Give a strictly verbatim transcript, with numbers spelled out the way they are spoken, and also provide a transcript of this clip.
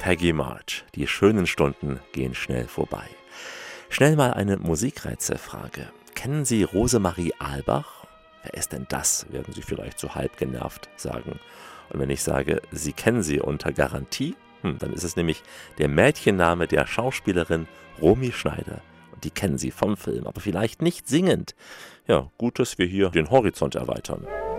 Peggy March. Die schönen Stunden gehen schnell vorbei. Schnell mal eine Musikrätselfrage. Kennen Sie Rosemarie Ahlbach? Wer ist denn das, werden Sie vielleicht so halb genervt sagen. Und wenn ich sage, Sie kennen sie unter Garantie, hm, dann ist es nämlich der Mädchenname der Schauspielerin Romy Schneider. Und die kennen Sie vom Film, aber vielleicht nicht singend. Ja, gut, dass wir hier den Horizont erweitern.